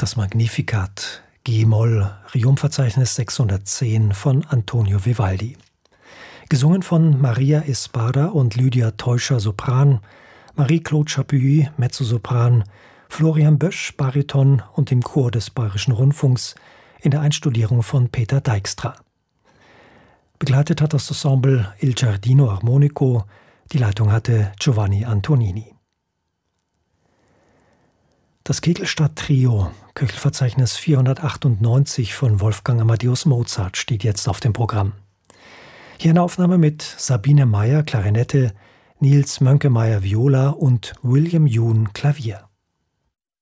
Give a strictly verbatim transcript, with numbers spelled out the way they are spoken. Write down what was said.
Das Magnificat, G-Moll, Riumverzeichnis sechshundertzehn von Antonio Vivaldi. Gesungen von Maria Espada und Lydia Teuscher Sopran, Marie-Claude Chapuis Mezzosopran, Florian Bösch Bariton und im Chor des Bayerischen Rundfunks in der Einstudierung von Peter Dijkstra. Begleitet hat das Ensemble Il Giardino Armonico, die Leitung hatte Giovanni Antonini. Das Kegelstadt-Trio, Köchelverzeichnis vierhundertachtundneunzig von Wolfgang Amadeus Mozart, steht jetzt auf dem Programm. Hier eine Aufnahme mit Sabine Meyer, Klarinette, Nils Mönkemeyer, Viola und William Yoon, Klavier.